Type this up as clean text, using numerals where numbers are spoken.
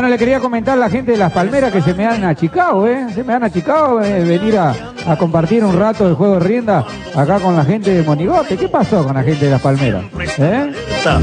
Bueno, le quería comentar a la gente de Las Palmeras que se me han achicado, se me han achicado venir a compartir un rato de juego de rienda acá con la gente de Monigote. ¿Qué pasó con la gente de Las Palmeras?